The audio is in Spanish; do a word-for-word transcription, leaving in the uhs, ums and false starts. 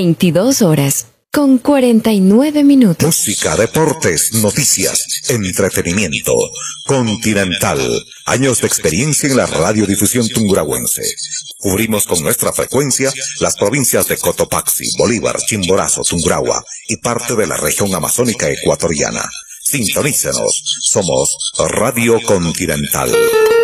veintidós horas, con cuarenta y nueve minutos. Música, deportes, noticias, entretenimiento. Continental. Años de experiencia en la radiodifusión tungurahuense. Cubrimos con nuestra frecuencia las provincias de Cotopaxi, Bolívar, Chimborazo, Tungurahua y parte de la región amazónica ecuatoriana. Sintonícenos. Somos Radio Continental.